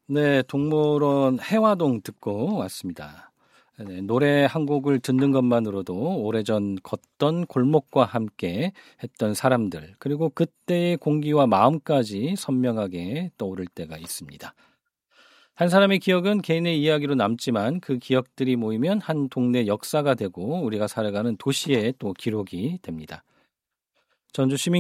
네, 동물원 해화동 듣고 왔습니다. 네, 노래 한 곡을 듣는 것만으로도 오래전 걷던 골목과 함께 했던 사람들, 그리고 그때의 공기와 마음까지 선명하게 떠오를 때가 있습니다. 한 사람의 기억은 개인의 이야기로 남지만 그 기억들이 모이면 한 동네 역사가 되고 우리가 살아가는 도시의 또 기록이 됩니다. 전주 시민